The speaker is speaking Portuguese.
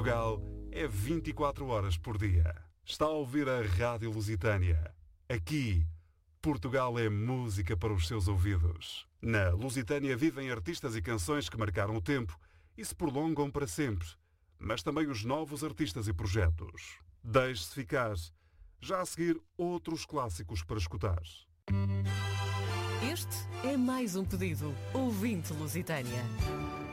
Portugal é 24 horas por dia. Está a ouvir a Rádio Lusitânia. Aqui, Portugal é música para os seus ouvidos. Na Lusitânia vivem artistas e canções que marcaram o tempo e se prolongam para sempre, mas também os novos artistas e projetos. Deixe-se ficar. Já a seguir, outros clássicos para escutar. Este é mais um pedido ouvinte Lusitânia.